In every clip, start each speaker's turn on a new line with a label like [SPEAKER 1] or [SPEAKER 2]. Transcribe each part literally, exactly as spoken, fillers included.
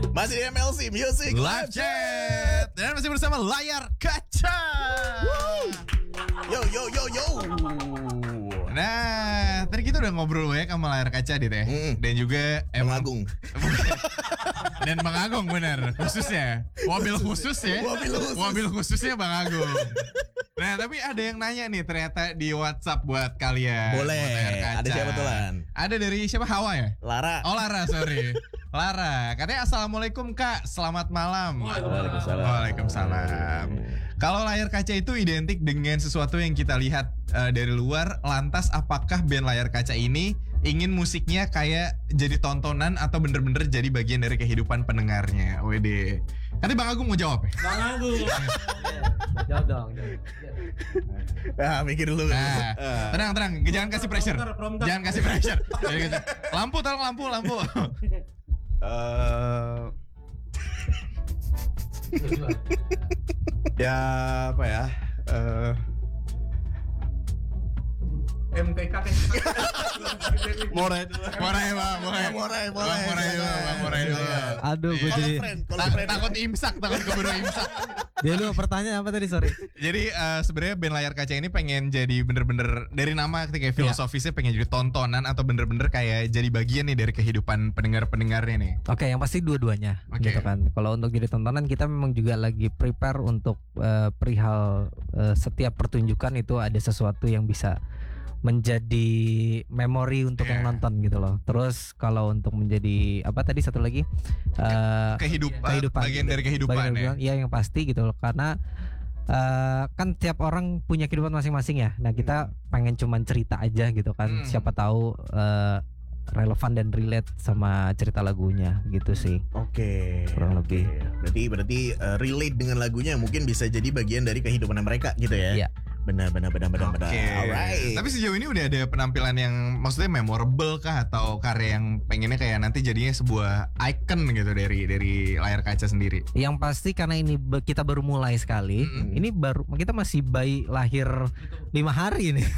[SPEAKER 1] Masih di M L C Music
[SPEAKER 2] Live Chat dan masih bersama Layar Kaca.
[SPEAKER 1] Yo yo yo yo.
[SPEAKER 2] Nah, tadi kita udah ngobrol banyak sama Layar Kaca dit ya.
[SPEAKER 1] Mm.
[SPEAKER 2] Dan juga
[SPEAKER 1] Bang Agung.
[SPEAKER 2] Dan Bang Agung benar, khususnya mobil khusus ya.
[SPEAKER 1] Mobil khusus.
[SPEAKER 2] Mobil khususnya Bang Agung. Nah, tapi ada yang nanya nih ternyata di WhatsApp buat kalian.
[SPEAKER 1] Boleh.
[SPEAKER 2] Buat Layar Kaca.
[SPEAKER 1] Ada siapa tuh, Lan?
[SPEAKER 2] Ada dari siapa? Hawa ya?
[SPEAKER 1] Lara.
[SPEAKER 2] Oh Lara, sorry. Lara, katanya assalamualaikum kak, selamat malam.
[SPEAKER 1] Waalaikumsalam.
[SPEAKER 2] Waalaikumsalam. Kalau layar kaca itu identik dengan sesuatu yang kita lihat uh, dari luar, lantas apakah band Layar Kaca ini ingin musiknya kayak jadi tontonan atau bener-bener jadi bagian dari kehidupan pendengarnya? Wede. Nanti Bang Agung mau jawab ya?
[SPEAKER 3] Bang Agung. Jawab dong.
[SPEAKER 1] Ah, mikir dulu.
[SPEAKER 2] Nah, tenang tenang, jangan kasih pressure.
[SPEAKER 3] Prompter, prompter.
[SPEAKER 2] Jangan kasih pressure. Jadi gitu. Lampu, tolong lampu, lampu.
[SPEAKER 1] Eh, ya apa ya? Eh,
[SPEAKER 3] M K K kan.
[SPEAKER 1] Morai dulu.
[SPEAKER 2] Morai bang, morai,
[SPEAKER 1] Morai,
[SPEAKER 2] Bang
[SPEAKER 1] morai.
[SPEAKER 2] morai dulu, bang morai dulu.
[SPEAKER 4] Aduh, gue
[SPEAKER 1] Kalau
[SPEAKER 4] jadi.
[SPEAKER 1] friend, kalau
[SPEAKER 2] Tak-
[SPEAKER 1] friend.
[SPEAKER 2] Takut imsak, takut keburu imsak.
[SPEAKER 4] Dia lu pertanyaan apa tadi, sorry?
[SPEAKER 2] Jadi uh, sebenarnya band Layar Kaca ini pengen jadi bener-bener dari nama ketika filosofisnya pengen jadi tontonan atau bener-bener kayak jadi bagian nih dari kehidupan pendengar-pendengarnya nih.
[SPEAKER 4] Oke, yang pasti dua-duanya,
[SPEAKER 2] Oke.
[SPEAKER 4] gitu kan. Kalau untuk jadi tontonan kita memang juga lagi prepare untuk eh, perihal eh, setiap pertunjukan itu ada sesuatu yang bisa menjadi memori untuk
[SPEAKER 2] Yeah.
[SPEAKER 4] yang nonton gitu loh. Terus kalau untuk menjadi apa tadi satu lagi eh,
[SPEAKER 2] Kehidupan,
[SPEAKER 4] kehidupan
[SPEAKER 2] bagian dari kehidupan
[SPEAKER 4] bagian
[SPEAKER 2] ya.
[SPEAKER 4] kehidupan, iya yang pasti gitu loh, karena eh, kan tiap orang punya kehidupan masing-masing ya. Nah kita pengen cuman cerita aja gitu kan.
[SPEAKER 2] Hmm.
[SPEAKER 4] Siapa tahu eh, relevan dan relate sama cerita lagunya gitu sih.
[SPEAKER 1] Oke.
[SPEAKER 4] Kurang
[SPEAKER 1] oke.
[SPEAKER 4] lebih.
[SPEAKER 1] Berarti berarti uh, relate dengan lagunya mungkin bisa jadi bagian dari kehidupan mereka gitu ya.
[SPEAKER 4] Iya.
[SPEAKER 1] Benar benar benar benar benar.
[SPEAKER 2] Oke.
[SPEAKER 1] Alright.
[SPEAKER 2] Tapi sejauh ini udah ada penampilan yang maksudnya memorable kah atau karya yang pengennya kayak nanti jadinya sebuah icon gitu dari dari Layar Kaca sendiri.
[SPEAKER 4] Yang pasti karena ini be- kita baru mulai sekali.
[SPEAKER 2] Mm-mm.
[SPEAKER 4] Ini baru kita masih bayi lahir lima hari nih.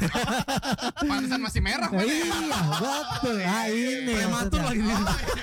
[SPEAKER 2] Pantesan masih merah Pak.
[SPEAKER 4] Iya, betul. Ah, ini
[SPEAKER 2] Prematur
[SPEAKER 4] maksudnya.
[SPEAKER 2] lagi nih.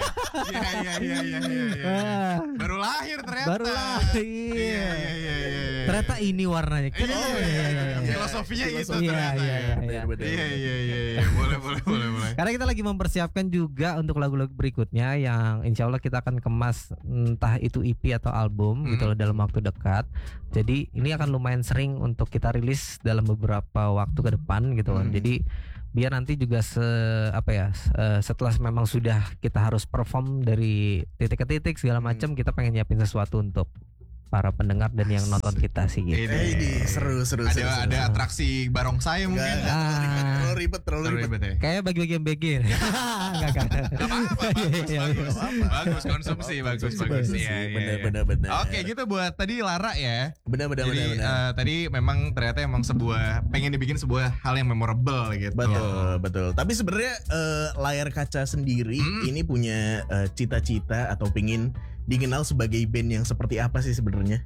[SPEAKER 2] Iya iya iya iya iya. iya.
[SPEAKER 4] Ah,
[SPEAKER 2] Baru lahir ternyata.
[SPEAKER 4] baru lahir.
[SPEAKER 2] Iya iya iya iya.
[SPEAKER 4] Ternyata ini warnanya.
[SPEAKER 2] Iya, iya, iya, iya. Filosofinya itu
[SPEAKER 4] Iya,
[SPEAKER 2] ternyata
[SPEAKER 4] iya,
[SPEAKER 2] ya.
[SPEAKER 4] iya,
[SPEAKER 1] Benar, benar.
[SPEAKER 2] Iya iya iya iya. Boleh boleh boleh boleh.
[SPEAKER 4] Karena kita lagi mempersiapkan juga untuk lagu-lagu berikutnya yang insya Allah kita akan kemas entah itu E P atau album
[SPEAKER 2] Hmm.
[SPEAKER 4] gitu loh dalam waktu dekat. Jadi ini akan lumayan sering untuk kita rilis dalam beberapa waktu ke depan gitu loh.
[SPEAKER 2] Hmm.
[SPEAKER 4] Jadi biar nanti juga se apa ya eh, setelah memang sudah kita harus perform dari titik ke titik segala
[SPEAKER 2] Hmm.
[SPEAKER 4] macam, kita pengen nyiapin sesuatu untuk para pendengar dan yang nonton kita sih gitu.
[SPEAKER 1] Eh, ini seru seru
[SPEAKER 2] Ada
[SPEAKER 1] seru. seru.
[SPEAKER 2] ada atraksi barongsai
[SPEAKER 1] Enggak,
[SPEAKER 2] mungkin.
[SPEAKER 1] enggak, terlalu ribet,
[SPEAKER 4] Ah.
[SPEAKER 1] terlalu ribet, terlalu
[SPEAKER 2] Terlalu
[SPEAKER 1] ribet.
[SPEAKER 2] ribet ya.
[SPEAKER 4] Kayak bagi-bagi yang begir. Enggak kan.
[SPEAKER 2] Gak apa-apa, bagus,
[SPEAKER 4] Iya,
[SPEAKER 2] bagus,
[SPEAKER 4] iya.
[SPEAKER 2] bagus konsumsi, bagus, bagus,
[SPEAKER 1] Bagus,
[SPEAKER 2] iya, iya,
[SPEAKER 1] benar,
[SPEAKER 2] iya.
[SPEAKER 1] benar, benar.
[SPEAKER 2] Oke, gitu buat tadi Lara ya.
[SPEAKER 1] Benar benar
[SPEAKER 2] Jadi
[SPEAKER 1] benar. benar.
[SPEAKER 2] eh, tadi memang ternyata emang sebuah pengen dibikin sebuah hal yang memorable gitu.
[SPEAKER 1] Betul, betul. Tapi sebenarnya eh, Layar Kaca sendiri
[SPEAKER 2] Hmm.
[SPEAKER 1] ini punya eh, cita-cita atau pingin dikenal sebagai band yang seperti apa sih sebenarnya?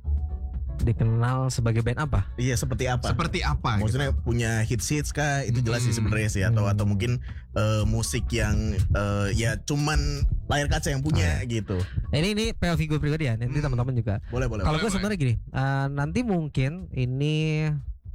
[SPEAKER 4] Dikenal sebagai band apa?
[SPEAKER 1] Iya, seperti apa?
[SPEAKER 2] Seperti apa?
[SPEAKER 1] Maksudnya
[SPEAKER 2] gitu?
[SPEAKER 1] punya hits hits kah? Itu jelas sih
[SPEAKER 2] Hmm.
[SPEAKER 1] sebenarnya sih, atau
[SPEAKER 4] Hmm.
[SPEAKER 1] atau mungkin eh, musik yang eh, ya cuman Layar Kaca yang punya gitu.
[SPEAKER 4] Ini ini P O V gue pribadi ya. Nanti
[SPEAKER 2] Hmm.
[SPEAKER 4] teman-teman juga.
[SPEAKER 1] Boleh boleh.
[SPEAKER 4] Kalau
[SPEAKER 2] boleh,
[SPEAKER 4] gue sebenarnya gini, eh, nanti mungkin ini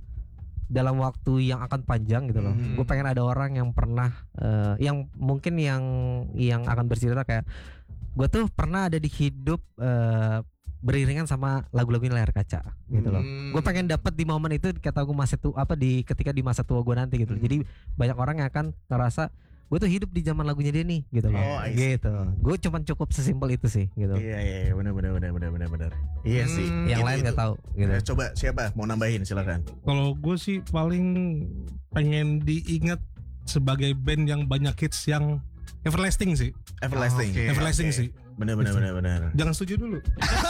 [SPEAKER 4] dalam waktu yang akan panjang gitu loh.
[SPEAKER 2] Hmm.
[SPEAKER 4] Gue pengen ada orang yang pernah, eh, yang mungkin yang yang akan bercerita kayak gue tuh pernah ada di hidup eh, beriringan sama lagu-lagu Layar Kaca gitu loh.
[SPEAKER 2] Hmm.
[SPEAKER 4] Gue pengen dapat di momen itu kata gue masa tua apa di ketika di masa tua gue nanti gitu.
[SPEAKER 2] Hmm.
[SPEAKER 4] Jadi banyak orang yang akan ngerasa gue tuh hidup di zaman lagunya dia nih gitu loh.
[SPEAKER 1] Oh, I see.
[SPEAKER 4] Gitu. Gue cuman cukup sesimpel itu sih gitu.
[SPEAKER 1] Iya iya iya, benar benar benar benar benar benar. Iya
[SPEAKER 2] Hmm.
[SPEAKER 1] sih.
[SPEAKER 4] Yang
[SPEAKER 1] Itu-
[SPEAKER 4] lain
[SPEAKER 1] itu.
[SPEAKER 4] nggak tahu gitu.
[SPEAKER 1] Eh, coba siapa mau nambahin silakan.
[SPEAKER 3] Kalau gue sih paling pengen diingat sebagai band yang banyak hits yang everlasting sih.
[SPEAKER 1] Everlasting.
[SPEAKER 2] Oke,
[SPEAKER 3] Everlasting
[SPEAKER 1] oke.
[SPEAKER 3] sih.
[SPEAKER 1] Benar benar benar benar.
[SPEAKER 3] Jangan setuju dulu.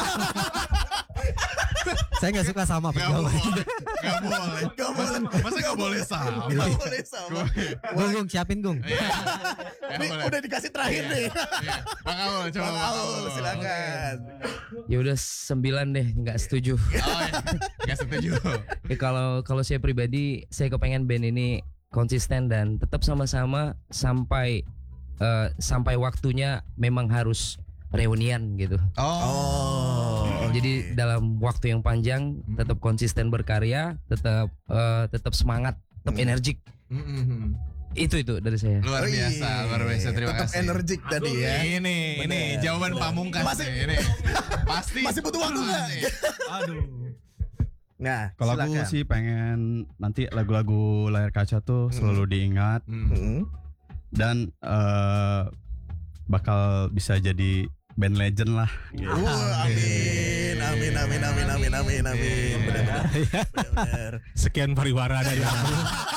[SPEAKER 4] Saya nggak suka sama
[SPEAKER 2] Gak
[SPEAKER 4] penjawab.
[SPEAKER 2] boleh, gak boleh,
[SPEAKER 1] Gak boleh.
[SPEAKER 2] Masa gak boleh sama?
[SPEAKER 1] Gak boleh sama.
[SPEAKER 4] Gung, Gung, siapin Gung.
[SPEAKER 2] Iya. Gak
[SPEAKER 1] Ini
[SPEAKER 2] boleh.
[SPEAKER 1] udah dikasih terakhir nih.
[SPEAKER 2] Iya. Bang Aul, coba
[SPEAKER 1] Bang
[SPEAKER 2] Bang
[SPEAKER 1] Aul,
[SPEAKER 2] Aul.
[SPEAKER 1] silakan.
[SPEAKER 5] Ya udah sembilan deh, nggak setuju.
[SPEAKER 2] Oh, ya. Gak setuju.
[SPEAKER 5] Ya, kalau kalau saya pribadi, saya kepengen band ini konsisten dan tetap sama-sama sampai eh, sampai waktunya memang harus reunian gitu.
[SPEAKER 2] Oh.
[SPEAKER 1] Oh,
[SPEAKER 5] Jadi dalam waktu yang panjang tetap konsisten berkarya, tetap eh, tetap semangat, tetap
[SPEAKER 1] Hmm.
[SPEAKER 5] energik.
[SPEAKER 2] Mm-mm.
[SPEAKER 5] Itu itu dari saya.
[SPEAKER 2] Luar
[SPEAKER 1] Wih,
[SPEAKER 2] biasa, luar biasa. Terima
[SPEAKER 1] tetap
[SPEAKER 2] kasih.
[SPEAKER 1] energik tadi ya.
[SPEAKER 2] Ini, ini
[SPEAKER 1] Bener.
[SPEAKER 2] jawaban pamungkas
[SPEAKER 1] Masih-
[SPEAKER 2] nih, ini. Pasti.
[SPEAKER 1] Masih butuh waktu nggak?
[SPEAKER 2] Masih.
[SPEAKER 3] Aduh.
[SPEAKER 1] Nah,
[SPEAKER 6] Kalau aku
[SPEAKER 1] silakan.
[SPEAKER 6] sih pengen nanti lagu-lagu layar kaca tuh selalu diingat
[SPEAKER 2] Hmm.
[SPEAKER 1] Hmm.
[SPEAKER 6] dan eh, bakal bisa jadi band legend lah. gitu.
[SPEAKER 1] Wah, amin, amin, amin, amin, amin, amin, amin. Benar-benar, benar-benar.
[SPEAKER 3] Sekian pariwara dari aku.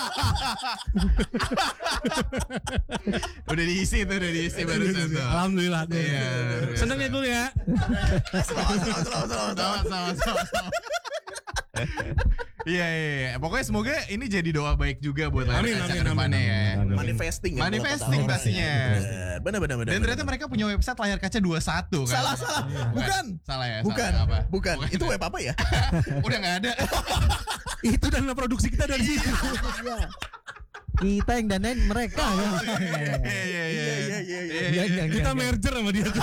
[SPEAKER 2] Udah diisi tuh, udah diisi barusan tuh.
[SPEAKER 3] Alhamdulillah. Gue.
[SPEAKER 2] Iya, luar biasa.
[SPEAKER 3] Seneng ya gue ya.
[SPEAKER 1] Selamat, selamat, selamat, selamat.
[SPEAKER 2] Sama, sama, sama, sama. Iya, iya, iya. Pokoknya semoga ini jadi doa baik juga buat layar
[SPEAKER 3] Amin,
[SPEAKER 2] kaca
[SPEAKER 3] amin,
[SPEAKER 2] ke depannya
[SPEAKER 3] amin,
[SPEAKER 2] ya.
[SPEAKER 3] amin.
[SPEAKER 1] Manifesting, ya,
[SPEAKER 2] Manifesting
[SPEAKER 1] kalau kata
[SPEAKER 2] pastinya.
[SPEAKER 1] orang. Benar, benar, benar.
[SPEAKER 2] Dan ternyata mereka punya website layar kaca dua puluh satu kan.
[SPEAKER 1] salah, salah, bukan,
[SPEAKER 2] Salah ya,
[SPEAKER 1] bukan,
[SPEAKER 2] salah apa?
[SPEAKER 1] bukan. Itu web apa ya?
[SPEAKER 2] Udah nggak ada.
[SPEAKER 3] Itu dana produksi kita dari situ.
[SPEAKER 4] Kita yang danain mereka ya.
[SPEAKER 2] Iya, iya, iya.
[SPEAKER 1] Iya, iya, iya, iya.
[SPEAKER 4] Iya, iya,
[SPEAKER 3] Kita
[SPEAKER 4] iya.
[SPEAKER 3] merger sama dia tuh.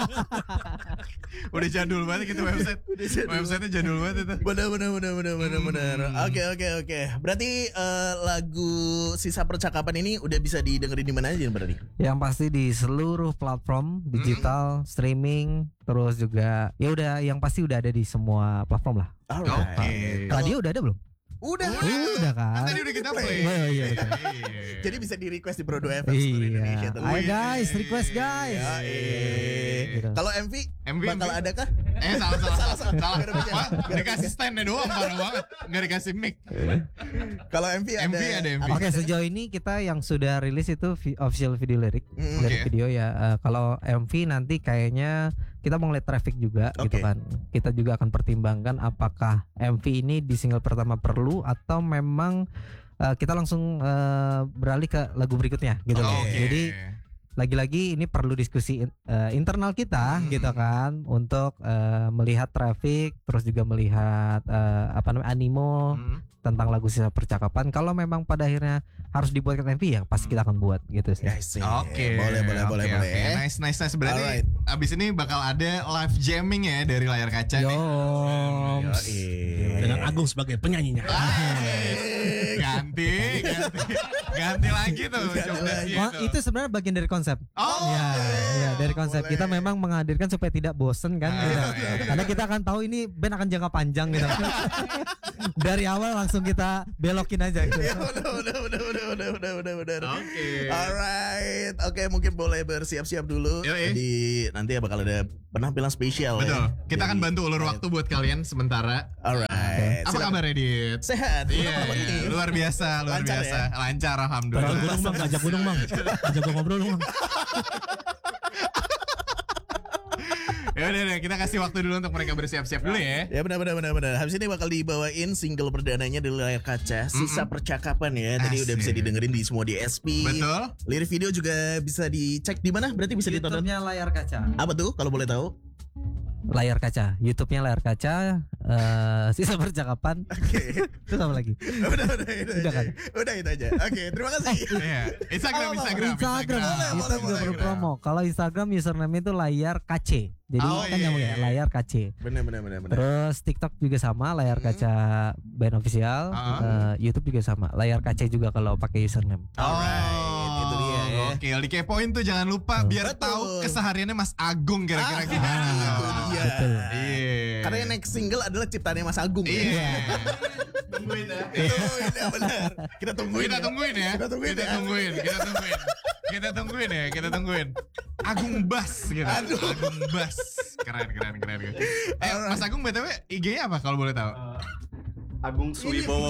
[SPEAKER 2] Udah jadul banget gitu website. Websitenya jadul banget itu.
[SPEAKER 1] Benar, benar, benar, benar, benar, benar. Oke, oke, oke. Berarti eh, lagu Sisa Percakapan ini udah bisa didengerin di mana aja berarti?
[SPEAKER 4] Yang pasti di seluruh platform digital, streaming, terus juga ya udah yang pasti udah ada di semua platform lah.
[SPEAKER 1] Alright.
[SPEAKER 2] Oke.
[SPEAKER 4] Radio udah ada belum?
[SPEAKER 1] Udah.
[SPEAKER 4] Udah kan?
[SPEAKER 2] Tadi udah kita play.
[SPEAKER 4] Oh, iya, betul.
[SPEAKER 2] Iya.
[SPEAKER 1] Jadi bisa di request di Pro dua F M seluruh Indonesia
[SPEAKER 4] Iya.
[SPEAKER 1] tuh.
[SPEAKER 4] Ayo guys, request guys.
[SPEAKER 1] Ya, eh.
[SPEAKER 4] Gitu.
[SPEAKER 1] Kalau M V,
[SPEAKER 2] M V,
[SPEAKER 1] bakal
[SPEAKER 2] M V.
[SPEAKER 1] adakah?
[SPEAKER 2] Eh salah salah salah salah.
[SPEAKER 1] Nggak ada punya.
[SPEAKER 2] Pak,
[SPEAKER 1] Nggak ada
[SPEAKER 2] dikasih standnya doang parah banget. Enggak dikasih mic.
[SPEAKER 1] Kalau M V ada.
[SPEAKER 2] M V ada M V.
[SPEAKER 4] Oke, sejauh ini kita yang sudah rilis itu vi- official video lirik
[SPEAKER 1] Mm,
[SPEAKER 4] dari
[SPEAKER 2] oke.
[SPEAKER 4] video ya. Eh, kalau M V nanti kayaknya kita mau ngeliat traffic juga gitu
[SPEAKER 1] Oke.
[SPEAKER 4] kan. Kita juga akan pertimbangkan apakah M V ini di single pertama perlu atau memang eh, kita langsung eh, beralih ke lagu berikutnya gitu loh.
[SPEAKER 2] Oke.
[SPEAKER 4] Jadi lagi-lagi ini perlu diskusi in- eh, internal kita
[SPEAKER 2] Hmm.
[SPEAKER 4] gitu kan untuk eh, melihat traffic terus juga melihat eh, apa namanya animo
[SPEAKER 2] Hmm.
[SPEAKER 4] tentang lagu Sisa Percakapan. Kalau memang pada akhirnya harus dibuatkan M V ya pasti kita akan buat gitu sih.
[SPEAKER 1] Guys, sih.
[SPEAKER 2] Oke.
[SPEAKER 1] Boleh, boleh,
[SPEAKER 2] oke,
[SPEAKER 1] boleh,
[SPEAKER 2] oke.
[SPEAKER 1] boleh.
[SPEAKER 2] Nice, nice, nice. Berarti
[SPEAKER 1] Alright.
[SPEAKER 2] abis ini bakal ada live jamming ya dari layar kaca nih.
[SPEAKER 4] Yoms.
[SPEAKER 1] Yoi.
[SPEAKER 3] Dengan Agung sebagai penyanyinya.
[SPEAKER 1] Eh,
[SPEAKER 2] Ganti, ganti, ganti lagi tuh.
[SPEAKER 1] Ganti
[SPEAKER 2] job
[SPEAKER 1] lagi.
[SPEAKER 2] desk-nya
[SPEAKER 4] Oh,
[SPEAKER 2] tuh.
[SPEAKER 4] itu sebenarnya bagian dari konsep.
[SPEAKER 2] Oh,
[SPEAKER 4] Ya, ya dari konsep
[SPEAKER 1] boleh.
[SPEAKER 4] kita memang menghadirkan supaya tidak bosen kan
[SPEAKER 2] Ah,
[SPEAKER 4] gitu.
[SPEAKER 2] iya.
[SPEAKER 4] Karena kita akan tahu ini band akan jangka panjang gitu. Dari awal langsung kita belokin aja gitu.
[SPEAKER 1] Ya, udah, udah, udah, udah, udah, udah, udah, udah.
[SPEAKER 2] Oke.
[SPEAKER 1] Alright, oke mungkin boleh bersiap-siap dulu.
[SPEAKER 2] Yoi.
[SPEAKER 1] Jadi nanti ya bakal ada penampilan spesial
[SPEAKER 2] Betul.
[SPEAKER 1] ya.
[SPEAKER 2] Kita akan
[SPEAKER 1] Jadi,
[SPEAKER 2] bantu ulur waktu buat kalian sementara.
[SPEAKER 1] Alright.
[SPEAKER 2] Apa
[SPEAKER 1] Silakan.
[SPEAKER 2] kabar Edit?
[SPEAKER 1] Sehat.
[SPEAKER 2] Iya,
[SPEAKER 1] Apa ini?
[SPEAKER 2] luar biasa, luar
[SPEAKER 1] Lancar
[SPEAKER 2] biasa.
[SPEAKER 1] ya?
[SPEAKER 2] Lancar,
[SPEAKER 3] Ajak
[SPEAKER 2] alhamdulillah.
[SPEAKER 3] gunung bang, ajak gunung bang, ajak gua ngobrol dong bang.
[SPEAKER 2] Ya udah, udah, kita kasih waktu dulu untuk mereka bersiap-siap dulu ya.
[SPEAKER 1] Ya benar benar benar benar. Habis ini bakal dibawain single perdananya dari layar kaca, Sisa Percakapan ya. Tadi udah bisa
[SPEAKER 2] Asik.
[SPEAKER 1] didengerin di semua D S P.
[SPEAKER 2] Betul.
[SPEAKER 1] Lirik video juga bisa dicek di mana? Berarti bisa ditonton.
[SPEAKER 4] YouTube-nya layar kaca.
[SPEAKER 1] Apa tuh kalau boleh tahu?
[SPEAKER 4] Layar kaca, YouTube-nya layar kaca, eh, Sisa Percakapan.
[SPEAKER 1] Oke.
[SPEAKER 4] Terus apa lagi?
[SPEAKER 1] udah udah itu
[SPEAKER 4] Udah
[SPEAKER 1] aja.
[SPEAKER 4] kan?
[SPEAKER 1] Udah itu aja. Oke, terima kasih.
[SPEAKER 2] Iya. Instagram,
[SPEAKER 1] Apa, apa,
[SPEAKER 2] Instagram,
[SPEAKER 4] Instagram,
[SPEAKER 1] Boleh,
[SPEAKER 4] itu
[SPEAKER 1] boleh,
[SPEAKER 4] juga
[SPEAKER 1] boleh.
[SPEAKER 4] perlu promo. Kalau Instagram username itu layar K C. Jadi
[SPEAKER 2] Oh,
[SPEAKER 4] kan
[SPEAKER 2] iya,
[SPEAKER 4] nyambung
[SPEAKER 2] iya.
[SPEAKER 4] ya, layar K C.
[SPEAKER 1] Benar benar benar benar.
[SPEAKER 4] Terus TikTok juga sama, layar kaca band official.
[SPEAKER 2] Ah.
[SPEAKER 4] Eh, YouTube juga sama, layar K C juga kalau pakai username.
[SPEAKER 1] Alright, itu dia ya.
[SPEAKER 2] Oke, dikepoin tuh jangan lupa biar
[SPEAKER 1] Betul.
[SPEAKER 2] tahu kesehariannya Mas Agung kira-kira gimana.
[SPEAKER 1] Itu dia.
[SPEAKER 4] Betul.
[SPEAKER 2] Iya.
[SPEAKER 1] Karena yang next single adalah ciptaannya Mas Agung. ya.
[SPEAKER 2] Iya. Tungguin ya.
[SPEAKER 1] Tungguin ya benar. Kita tungguin.
[SPEAKER 2] Kita
[SPEAKER 1] ya.
[SPEAKER 2] tungguin ya.
[SPEAKER 1] Kita tungguin
[SPEAKER 2] Kita
[SPEAKER 1] ya.
[SPEAKER 2] tungguin, kita tungguin. Kita tungguin ya, kita tungguin. Agung Bas gitu.
[SPEAKER 1] Aduh.
[SPEAKER 2] Agung Bas. Keren, keren, keren. keren. Eh, Mas Agung B T W I G-nya apa kalau boleh tahu?
[SPEAKER 6] Agung Suwibowo.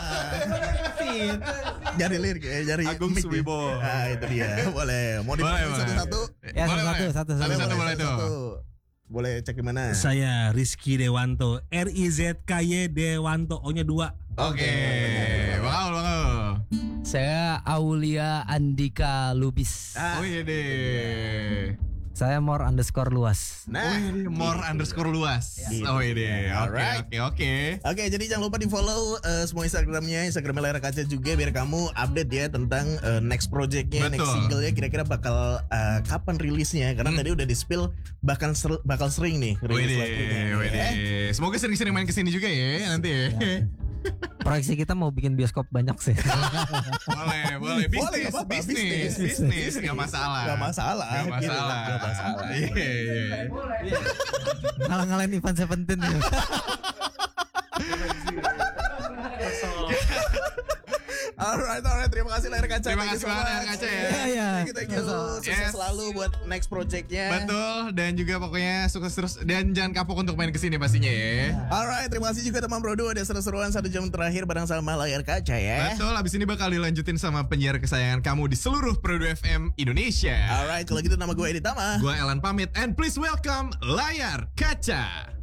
[SPEAKER 1] Jari lirik ya, jari
[SPEAKER 6] Agung
[SPEAKER 1] mic ya.
[SPEAKER 6] Suwibowo.
[SPEAKER 1] Ah, itu dia. Boleh. Mau
[SPEAKER 2] Boleh,
[SPEAKER 1] dipanggil
[SPEAKER 2] boleh.
[SPEAKER 1] satu-satu?
[SPEAKER 4] Ya,
[SPEAKER 2] Boleh,
[SPEAKER 4] satu-satu,
[SPEAKER 2] boleh.
[SPEAKER 4] satu-satu.
[SPEAKER 2] Satu-satu boleh tuh.
[SPEAKER 1] satu-satu. Boleh cek di mana?
[SPEAKER 3] Saya Rizky Dewanto, R I Z K Y Dewanto, O-nya dua.
[SPEAKER 2] Oke. Bang Aul, Bang Aul.
[SPEAKER 5] Saya Aulia Andika Lubis.
[SPEAKER 1] Ah,
[SPEAKER 2] Oh iya deh.
[SPEAKER 4] Saya more underscore luas.
[SPEAKER 2] Oh
[SPEAKER 1] Nah,
[SPEAKER 2] ini more underscore luas.
[SPEAKER 1] Gitu.
[SPEAKER 2] Oh ini, oke
[SPEAKER 1] Alright.
[SPEAKER 2] oke oke.
[SPEAKER 1] Oke, jadi jangan lupa di follow uh, semua Instagramnya, Instagramnya Layar Kaca juga biar kamu update ya tentang uh, next projectnya, next
[SPEAKER 2] Betul.
[SPEAKER 1] singlenya kira-kira bakal uh, kapan rilisnya. Karena tadi udah di spill bakal ser- bakal sering nih rilis
[SPEAKER 2] Wede,
[SPEAKER 1] lagunya.
[SPEAKER 2] wede.
[SPEAKER 1] Ya.
[SPEAKER 2] Semoga sering-sering main kesini juga ya nanti ya.
[SPEAKER 4] Proyeksi kita mau bikin bioskop banyak sih.
[SPEAKER 2] Boleh, boleh.
[SPEAKER 1] Boleh,
[SPEAKER 2] Bisnis,
[SPEAKER 1] nggak apa-apa.
[SPEAKER 2] bisnis,
[SPEAKER 1] Bisnis.
[SPEAKER 2] bisnis, nggak masalah.
[SPEAKER 1] Gak masalah.
[SPEAKER 2] Nggak
[SPEAKER 1] gitu.
[SPEAKER 2] masalah.
[SPEAKER 1] Nggak masalah.
[SPEAKER 2] Iya, iya.
[SPEAKER 4] Ngalah-ngalahin Ivan Seventeen ya.
[SPEAKER 1] Alright, alright. Terima kasih Layar Kaca.
[SPEAKER 2] Terima
[SPEAKER 1] Thank you
[SPEAKER 2] kasih
[SPEAKER 1] so
[SPEAKER 2] banget,
[SPEAKER 1] much.
[SPEAKER 2] Layar Kaca, ya.
[SPEAKER 4] Iya, iya.
[SPEAKER 1] Thank you, thank you. Sukses
[SPEAKER 2] Yes.
[SPEAKER 1] selalu buat next projectnya.
[SPEAKER 2] Betul, dan juga pokoknya sukses terus dan jangan kapok untuk main kesini pastinya ya.
[SPEAKER 1] Alright, terima kasih juga teman Brodo. Ada seru-seruan satu jam terakhir bareng sama Layar Kaca ya.
[SPEAKER 2] Betul, abis ini bakal dilanjutin sama penyiar kesayangan kamu di seluruh Prodo F M Indonesia.
[SPEAKER 1] Alright, kalau gitu nama gue Edi Tama.
[SPEAKER 2] Gua Elan pamit and please welcome Layar Kaca.